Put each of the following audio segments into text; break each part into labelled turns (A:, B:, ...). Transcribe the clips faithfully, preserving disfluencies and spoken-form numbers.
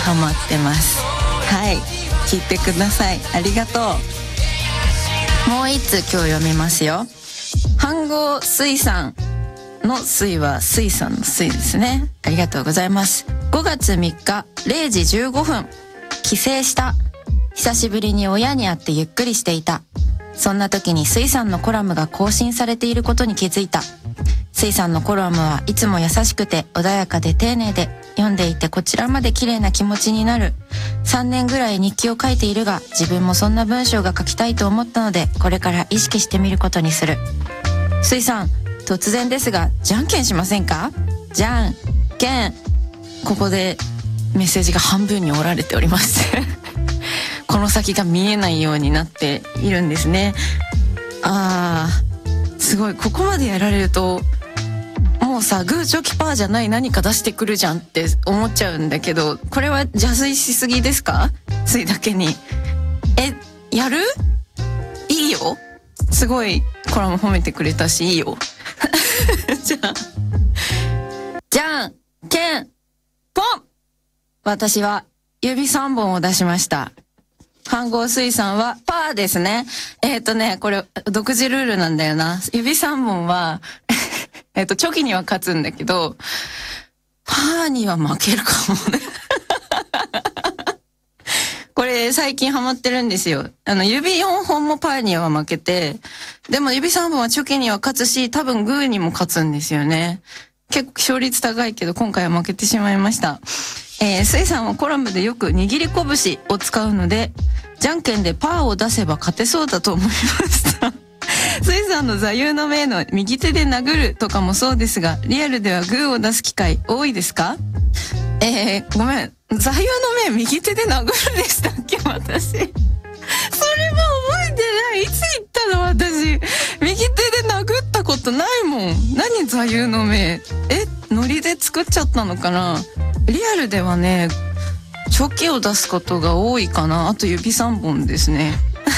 A: ハマってます。はい、聞いてください。ありがとう。もう一通今日読みますよ。飯合水産の水は水産の水ですね。ありがとうございます。ごがつみっかれいじじゅうごふん、帰省した。久しぶりに親に会ってゆっくりしていた。そんな時に水産のコラムが更新されていることに気づいた。水産のコラムはいつも優しくて穏やかで丁寧で、読んでいてこちらまで綺麗な気持ちになる。さんねんぐらい日記を書いているが、自分もそんな文章が書きたいと思ったので、これから意識してみることにする。水産、突然ですがじゃんけんしませんか？じゃんけん。ここでメッセージが半分に折られておりますこの先が見えないようになっているんですね。あー、すごい。ここまでやられるともうさ、グーチョキパーじゃない何か出してくるじゃんって思っちゃうんだけど、これは邪推しすぎですか？ついだけに。え、やる？いいよ。すごいコラム褒めてくれたしいいよじゃあじゃんけんポン。私は指さんぼんを出しました。飯合水産はパーですね。えっとね、これ独自ルールなんだよな。指さんぼんはえっとチョキには勝つんだけど、パーには負けるかもねこれ最近ハマってるんですよ。あの指よんほんもパーには負けて、でも指さんぼんはチョキには勝つし、多分グーにも勝つんですよね。結構勝率高いけど今回は負けてしまいました。えー、水産はコラムでよく握り拳を使うので、じゃんけんでパーを出せば勝てそうだと思いました水産の座右の銘の右手で殴るとかもそうですが、リアルではグーを出す機会多いですか？えー、ごめん、座右の銘右手で殴るでしたっけ？私それも覚えてない。いつ言ったの？私右手で殴ったことないもん。何座右の銘？え、ノリで作っちゃったのかな？リアルではね、チョキを出すことが多いかな。あと指さんぼんですね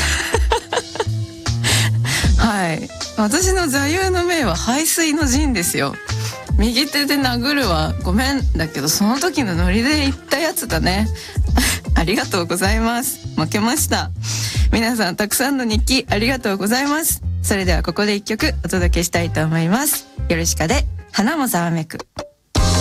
A: はい、私の座右の銘は背水の陣ですよ。右手で殴るはごめんだけど、その時のノリで言ったやつだねありがとうございます。負けました。皆さんたくさんの日記ありがとうございます。それではここで一曲お届けしたいと思います。よろしかで花もざわめく。